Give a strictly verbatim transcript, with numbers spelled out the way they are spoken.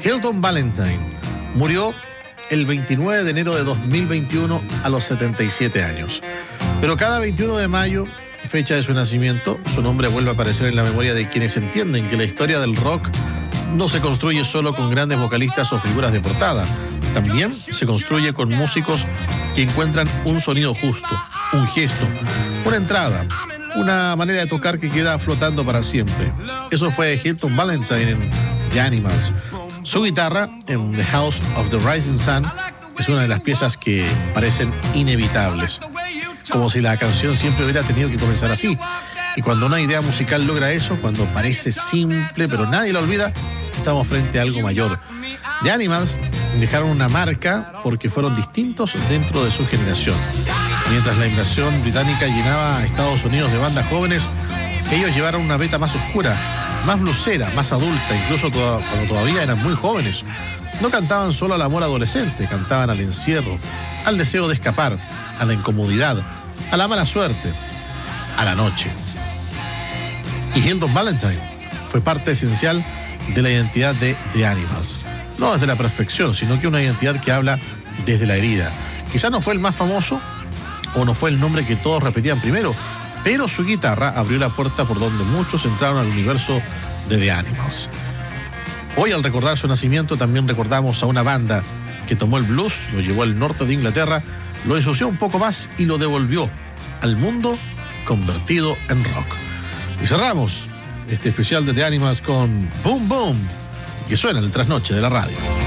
Hilton Valentine murió el veintinueve de enero de dos mil veintiuno a los setenta y siete años. Pero cada veintiuno de mayo, fecha de su nacimiento, su nombre vuelve a aparecer en la memoria de quienes entienden que la historia del rock no se construye solo con grandes vocalistas o figuras de portada. También se construye con músicos que encuentran un sonido justo, un gesto, una entrada, una manera de tocar que queda flotando para siempre. Eso fue Hilton Valentine en The Animals. Su guitarra en The House of the Rising Sun es una de las piezas que parecen inevitables, como si la canción siempre hubiera tenido que comenzar así. Y cuando una idea musical logra eso, cuando parece simple pero nadie la olvida, estamos frente a algo mayor. The Animals dejaron una marca porque fueron distintos dentro de su generación. Mientras la invasión británica llenaba a Estados Unidos de bandas jóvenes, ellos llevaron una beta más oscura, más blusera, más adulta, incluso toda, cuando todavía eran muy jóvenes. No cantaban solo al amor adolescente, cantaban al encierro, al deseo de escapar, a la incomodidad, a la mala suerte, a la noche. Y Hilton Valentine fue parte esencial de la identidad de The Animals. No desde la perfección, sino que una identidad que habla desde la herida. Quizá no fue el más famoso, o no fue el nombre que todos repetían primero, pero su guitarra abrió la puerta por donde muchos entraron al universo de The Animals. Hoy, al recordar su nacimiento, también recordamos a una banda que tomó el blues, lo llevó al norte de Inglaterra, lo ensució un poco más y lo devolvió al mundo convertido en rock. Y cerramos este especial de The Animals con Boom Boom, que suena en el trasnoche de la radio.